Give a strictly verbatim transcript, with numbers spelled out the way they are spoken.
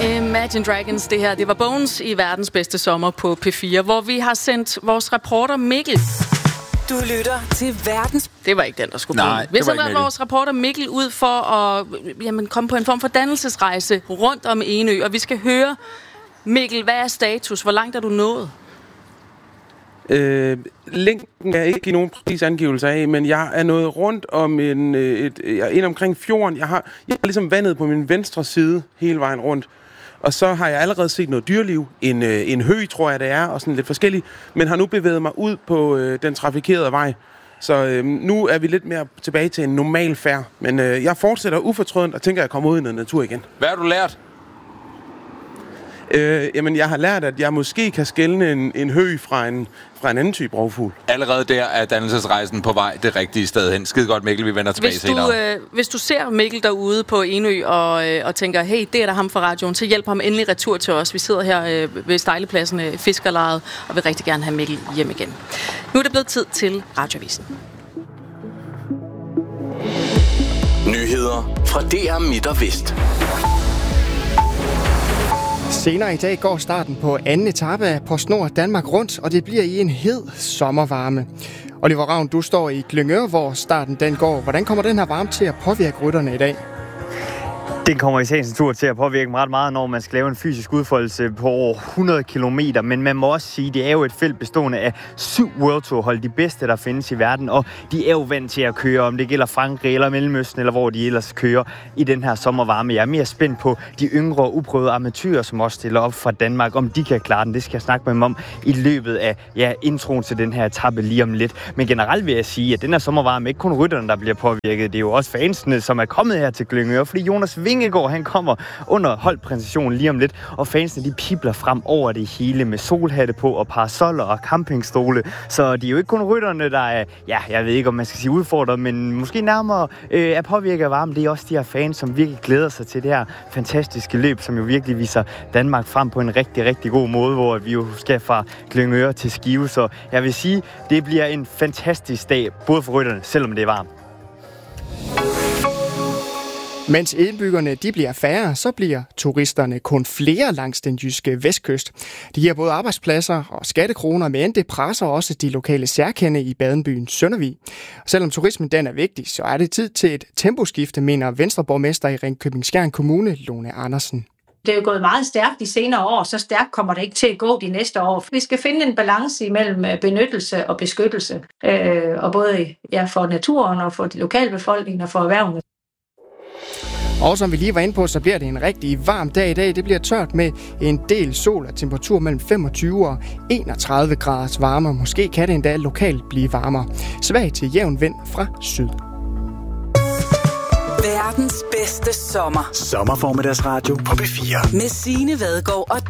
Imagine Dragons, det her, det var Bones i verdens bedste sommer på P fire, hvor vi har sendt vores reporter Mikkel. Du lytter til verdens... Det var ikke den, der skulle Nej, blive. Vi har sendt vores reporter Mikkel ud for at jamen, komme på en form for dannelsesrejse rundt om Enø, og vi skal høre, Mikkel, hvad er status? Hvor langt er du nået? Øh, linken er ikke give nogen præcis angivelse af, men jeg er nået rundt om en, et, et, ind omkring fjorden. Jeg har, jeg har ligesom vandet på min venstre side hele vejen rundt. Og så har jeg allerede set noget dyreliv. En, en hø, tror jeg det er, og sådan lidt forskelligt. Men har nu bevæget mig ud på øh, den trafikerede vej. Så øh, nu er vi lidt mere tilbage til en normal færd. Men øh, jeg fortsætter ufortrødent og tænker, at jeg kommer ud i noget natur igen. Hvad har du lært? Øh, jamen, jeg har lært, at jeg måske kan skelne en, en hø fra en, fra en anden type rovfugl. Allerede der er dannelsesrejsen på vej det rigtige sted hen. Skide godt, Mikkel, vi vender tilbage hvis du, senere. Øh, hvis du ser Mikkel derude på Enø og, øh, og tænker, hey, det er der ham fra radioen, så hjælp ham endelig retur til os. Vi sidder her øh, ved Stejlepladsen øh, Fiskerlejet og vil rigtig gerne have Mikkel hjem igen. Nu er det blevet tid til Radioavisen. Nyheder fra D R Midt og Vest. Senere i dag går starten på anden etape af PostNord Danmark Rundt, og det bliver i en hed sommervarme. Oliver Ravn, du står i Glyngøre, hvor starten den går. Hvordan kommer den her varme til at påvirke rytterne i dag? Den kommer i sagens natur til at påvirke ret meget, når man skal lave en fysisk udfoldelse på over hundrede kilometer. Men man må også sige, at det er jo et felt bestående af syv World Tour hold, de bedste, der findes i verden. Og de er jo vant til at køre, om det gælder Frankrig eller Mellemøsten, eller hvor de ellers kører i den her sommervarme. Jeg er mere spændt på de yngre, uprøvede amatører, som også stiller op fra Danmark. Om de kan klare den, det skal jeg snakke med dem om i løbet af ja, introen til den her etape lige om lidt. Men generelt vil jeg sige, at den her sommervarme ikke kun rytterne, der bliver påvirket. Det er jo også fansene, som er kommet her til Glyngøre, fordi Jonas Vingegaard, han kommer under holdpræsentationen lige om lidt, og fansene, de pibler frem over det hele med solhatte på og parasoller og campingstole. Så de er jo ikke kun rytterne, der er, ja, jeg ved ikke, om man skal sige udfordret, men måske nærmere øh, er påvirket af varme. Det er også de her fans, som virkelig glæder sig til det her fantastiske løb, som jo virkelig viser Danmark frem på en rigtig, rigtig god måde, hvor vi jo skal fra Glyngøre til Skive. Så jeg vil sige, det bliver en fantastisk dag, både for rytterne, selvom det er varmt. Mens indbyggerne de bliver færre, så bliver turisterne kun flere langs den jyske vestkyst. Det giver både arbejdspladser og skattekroner, men det presser også de lokale særkende i badenbyen Søndervig. Selvom turismen den er vigtig, så er det tid til et temposkifte, mener Venstreborgmester i Ringkøbing-Skjern Kommune, Lone Andersen. Det er jo gået meget stærkt de senere år, så stærkt kommer det ikke til at gå de næste år. Vi skal finde en balance imellem benyttelse og beskyttelse, øh, og både ja, for naturen og for de lokalbefolkninger og for erhvervene. Og som vi lige var inde på, så bliver det en rigtig varm dag i dag. Det bliver tørt med en del sol og temperatur mellem femogtyve og enogtredive graders varme. Måske kan det endda lokalt blive varmere. Svag til jævn vind fra syd. Verdens bedste sommer. Sommerformiddagsradio på P fire. Med Signe Vadgaard og